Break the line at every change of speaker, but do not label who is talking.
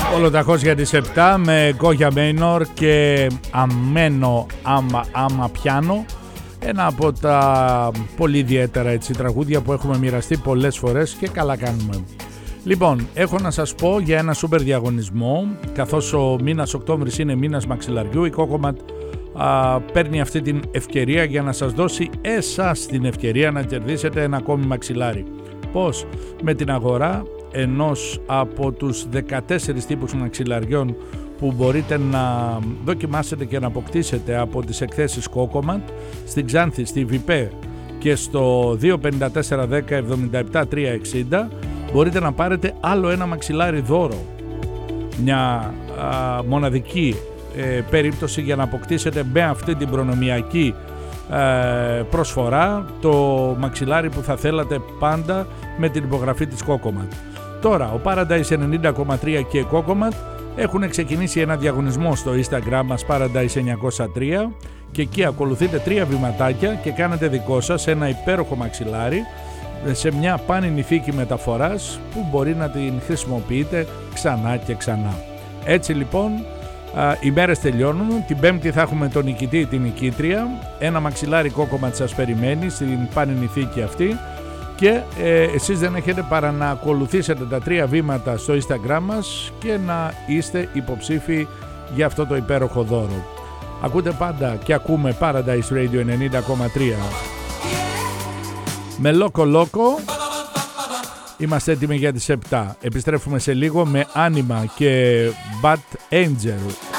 Ολοταχώς για τις 7 με Γκόγια Μέινορ και Αμένο Άμα Πιάνο. Ένα από τα πολύ ιδιαίτερα τραγούδια που έχουμε μοιραστεί πολλές φορές και καλά κάνουμε. Λοιπόν, έχω να σας πω για ένα σούπερ διαγωνισμό. Καθώς ο μήνας Οκτώβρης είναι μήνας μαξιλαριού, η Cocomat παίρνει αυτή την ευκαιρία για να σας δώσει εσάς την ευκαιρία να κερδίσετε ένα ακόμη μαξιλάρι. Πώς? Με την αγορά ενός από τους 14 τύπους μαξιλαριών που μπορείτε να δοκιμάσετε και να αποκτήσετε από τις εκθέσεις Cocomat στην Ξάνθη, στη Βιπέ και στο 254 10 77 360, μπορείτε να πάρετε άλλο ένα μαξιλάρι δώρο. Μια μοναδική περίπτωση για να αποκτήσετε με αυτή την προνομιακή προσφορά το μαξιλάρι που θα θέλατε πάντα με την υπογραφή της Cocomat. Τώρα, ο Paradise 90,3 και η Cocomat έχουν ξεκινήσει ένα διαγωνισμό στο Instagram μας Paradise 903 και εκεί ακολουθείτε 3 βηματάκια και κάνετε δικό σας ένα υπέροχο μαξιλάρι σε μια πάνινη θήκη μεταφοράς που μπορεί να την χρησιμοποιείτε ξανά και ξανά. Έτσι λοιπόν, οι μέρες τελειώνουν. Την Πέμπτη θα έχουμε τον νικητή, την νικήτρια. Ένα μαξιλάρι Cocomat σας περιμένει στην πάνινη θήκη αυτή και εσείς δεν έχετε παρά να ακολουθήσετε τα 3 βήματα στο Instagram μας και να είστε υποψήφοι για αυτό το υπέροχο δώρο. Ακούτε πάντα και ακούμε Paradise Radio 90,3 με Loco Loco. Είμαστε έτοιμοι για τις 7. Επιστρέφουμε σε λίγο με Anima και Bad Angel.